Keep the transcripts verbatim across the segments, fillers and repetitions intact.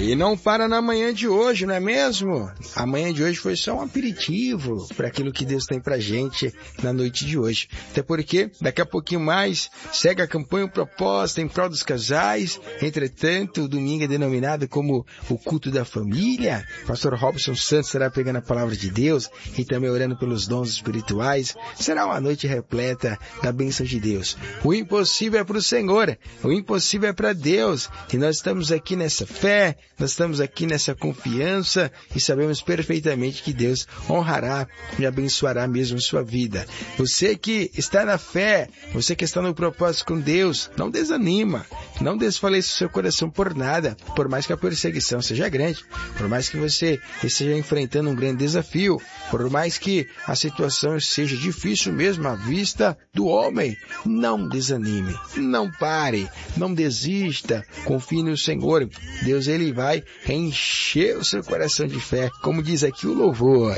E não para na manhã de hoje, não é mesmo? A manhã de hoje foi só um aperitivo para aquilo que Deus tem pra gente na noite de hoje. Até porque, daqui a pouquinho mais, segue a campanha proposta em prol dos casais. Entretanto, o domingo é denominado como o culto da família. Pastor Robson Santos estará pegando a palavra de Deus e também orando pelos dons espirituais. Será uma noite repleta da bênção de Deus. O impossível é para o Senhor, o impossível é para Deus. E nós estamos aqui nessa fé, nós estamos aqui nessa confiança e sabemos perfeitamente que Deus honrará e abençoará mesmo sua vida. Você que está na fé, você que está no propósito com Deus, não desanima, não desfaleça o seu coração por nada, por mais que a perseguição seja grande, por mais que você esteja enfrentando um grande desafio, por mais que a situação seja difícil mesmo à vista do homem, não desanime, não pare, não desista, confie no Senhor. Deus, Ele vai encher o seu coração de fé, como diz aqui o louvor.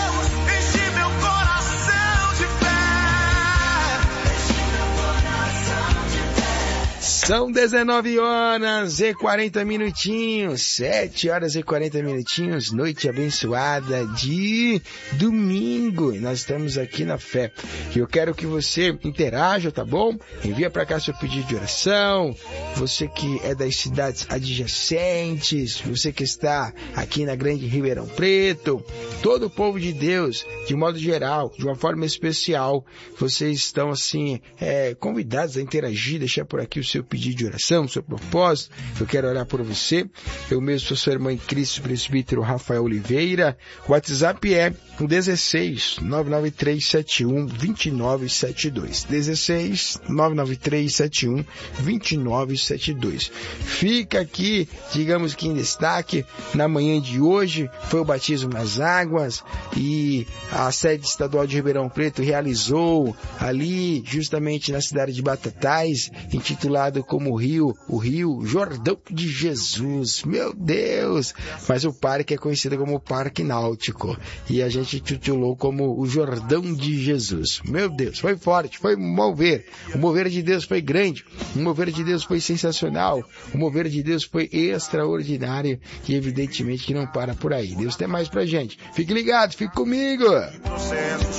São dezenove horas e quarenta minutinhos, sete horas e quarenta minutinhos, noite abençoada de domingo. E nós estamos aqui na fé. E eu quero que você interaja, tá bom? Envia para cá seu pedido de oração. Você que é das cidades adjacentes, você que está aqui na Grande Ribeirão Preto, todo o povo de Deus, de modo geral, de uma forma especial, vocês estão assim, é, convidados a interagir, deixar por aqui o seu pedido de oração, seu propósito. Eu quero orar por você. Eu mesmo sou sua irmã em Cristo, presbítero Rafael Oliveira. O WhatsApp é o dezesseis, nove nove três sete um, dois nove sete dois. dezesseis, nove nove três sete um, dois nove sete dois. Fica aqui, digamos que em destaque, na manhã de hoje, foi o batismo nas águas e a sede estadual de Ribeirão Preto realizou ali, justamente na cidade de Batatais, intitulado como o Rio, o Rio Jordão de Jesus. Meu Deus! Mas o parque é conhecido como Parque Náutico. E a gente titulou como o Jordão de Jesus. Meu Deus, foi forte, foi mover. O mover de Deus foi grande. O mover de Deus foi sensacional. O mover de Deus foi extraordinário. E evidentemente que não para por aí. Deus tem mais pra gente. Fique ligado, fique comigo!